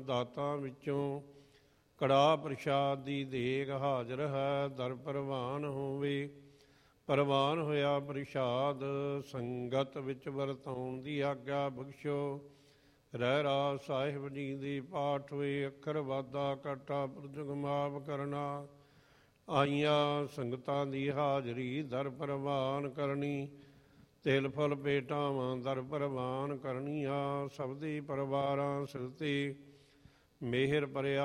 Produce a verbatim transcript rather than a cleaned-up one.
ਦਾਤਾਂ ਵਿੱਚੋਂ ਕੜਾਹ ਪ੍ਰਸ਼ਾਦ ਦੀ ਦੇਗ ਹਾਜ਼ਰ ਹੈ। ਦਰ ਪ੍ਰਵਾਨ ਹੋਵੇ, ਪ੍ਰਵਾਨ ਹੋਇਆ ਪ੍ਰਸ਼ਾਦ, ਸੰਗਤ ਵਿੱਚ ਵਰਤਾਉਣ ਦੀ ਆਗਿਆ ਬਖਸ਼ੋ। ਰਹਿਰਾਸ ਸਾਹਿਬ ਜੀ ਦੀ ਪਾਠ ਹੋਏ, ਅੱਖਰ ਵਾਧਾ ਘਾਟਾ ਪੁਰਜਗ ਮਾਫ ਕਰਨਾ। ਆਈਆਂ ਸੰਗਤਾਂ ਦੀ ਹਾਜ਼ਰੀ ਦਰ ਪ੍ਰਵਾਨ ਕਰਨੀ, ਤਿਲ ਫੁੱਲ ਭੇਟਾਵਾਂ ਦਰ ਪ੍ਰਵਾਨ ਕਰਨੀਆਂ। ਸਬਦੀ ਪਰਿਵਾਰਾਂ ਸਿਰ ਤੇ ਮਿਹਰ ਭਰਿਆ